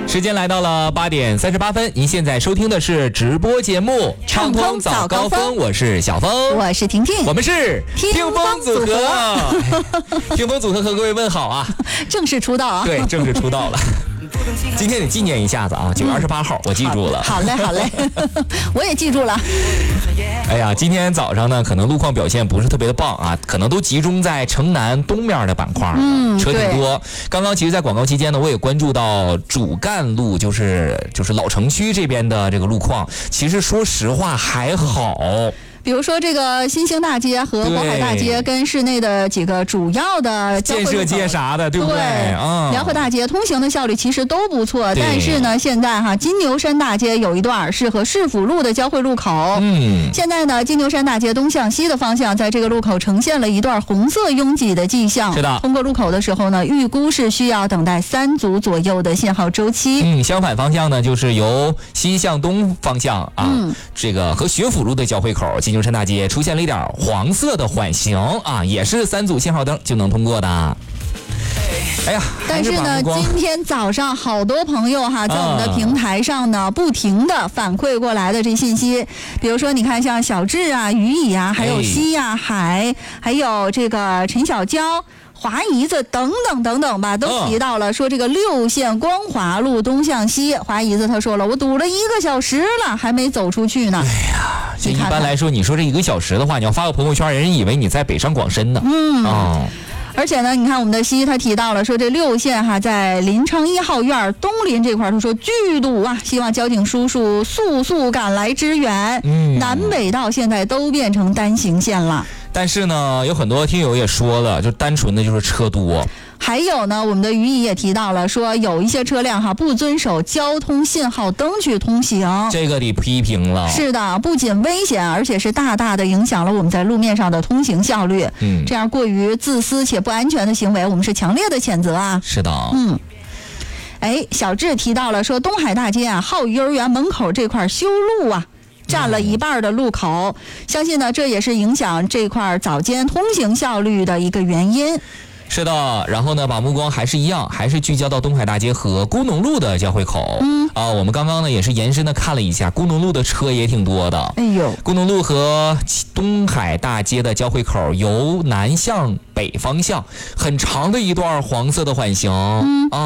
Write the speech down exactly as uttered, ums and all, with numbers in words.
时间来到了八点三十八分，您现在收听的是直播节目《畅通早高峰》，我是小峰， 我是婷婷， 我们是听风组合。听风组合和各位问好啊！ 正式出道啊！ 对，正式出道了。今天得纪念一下子啊，九月二十八号，我记住了。 好嘞，好嘞，我也记住了。 哎呀，今天早上呢，可能路况表现不是特别的棒啊，可能都集中在城南东面的板块，嗯，车挺多。刚刚其实，在广告期间呢，我也关注到主干路，就是就是老城区这边的这个路况，其实说实话还好。 比如说这个新兴大街和渤海大街跟市内的几个主要的建设街啥的，对不对？ 嗯，辽河大街通行的效率其实都不错，但是呢，现在哈金牛山大街有一段是和市府路的交汇路口，嗯，现在呢金牛山大街东向西的方向，在这个路口呈现了一段红色拥挤的迹象。 是的， 通过路口的时候呢，预估是需要等待三组左右的信号周期。 嗯，相反方向呢，就是由西向东方向啊，嗯、这个和学府路的交汇口，金牛山大街出现了一点黄色的缓行啊，也是三组信号灯就能通过的。哎呀， 但是呢，今天早上好多朋友哈，在我们的平台上呢，不停的反馈过来的这信息，比如说你看像小智啊、于乙啊，还有西呀、海，还有这个陈小娇。华姨子等等等等吧，都提到了说这个六线光华路东向西，华姨子她说了，我堵了一个小时了，还没走出去呢。 哎呀，这一般来说，你说这一个小时的话，你要发个朋友圈，人以为你在北上广深呢。嗯。哦。 而且呢，你看我们的西他提到了说这六线哈，在临昌一号院东临这块，他说巨堵啊，希望交警叔叔速速赶来支援。嗯，南北道现在都变成单行线了。 但是呢，有很多听友也说了，就单纯的就是车多。 还有呢，我们的于乙也提到了，说有一些车辆哈不遵守交通信号灯去通行， 这个得批评了。 是的，不仅危险，而且是大大的影响了我们在路面上的通行效率。嗯，这样过于自私且不安全的行为，我们是强烈的谴责啊。 是的， 嗯。哎，小智提到了说，东海大街啊，浩宇幼儿园门口这块修路啊。占了一半的路口，嗯、相信呢，这也是影响这块早间通行效率的一个原因。 是的，然后呢，把目光还是一样，还是聚焦到东海大街和工农路的交汇口。嗯啊，我们刚刚呢也是延伸的看了一下，工农路的车也挺多的。 哎呦， 工农路和东海大街的交汇口由南向北方向，很长的一段黄色的缓行。嗯啊。